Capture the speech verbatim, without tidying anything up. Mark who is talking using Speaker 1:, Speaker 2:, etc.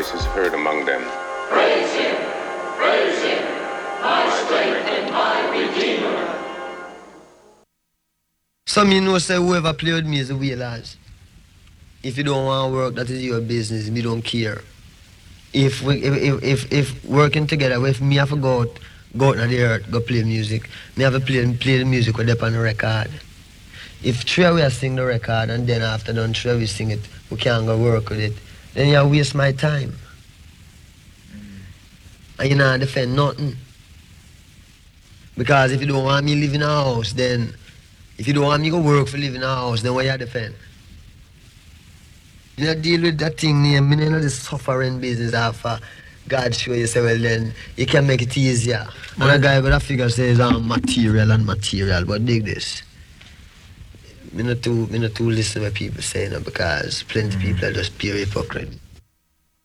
Speaker 1: voice is heard among them.
Speaker 2: Praise him, praise him, my strength and my redeemer.
Speaker 3: Some you know say whoever play with me is the way, lads. If you don't want to work, that is your business. We don't care. If we, if, if, if, if working together, if me have to go out, go out on the earth, go play music, me have to play, play the music with them on the record. If three of us sing the record and then after done three of us sing it, we can't go work with it, then you waste my time. Mm. And you not defend nothing. Because if you don't want me live in a house, then if you don't want me to work for live in a house, then what you defend? You know, deal with that thing name, you know, the suffering business after God show you say, well then, you can make it easier. And a guy with a figure says, um, material and material, but dig this. Me not too, me not too listen to what people say, you know, because plenty of people are just pure hypocrite.